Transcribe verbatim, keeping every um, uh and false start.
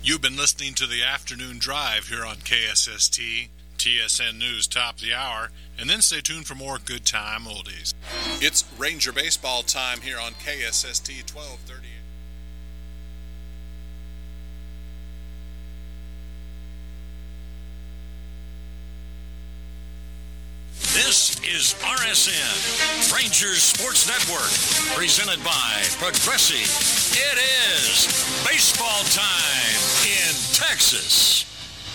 You've been listening to the Afternoon Drive here on K S S T, T S N News Top of the Hour, and then stay tuned for more good time oldies. It's Ranger baseball time here on K S S T twelve thirty. This is R S N, Rangers Sports Network, presented by Progressive. It is baseball time in Texas.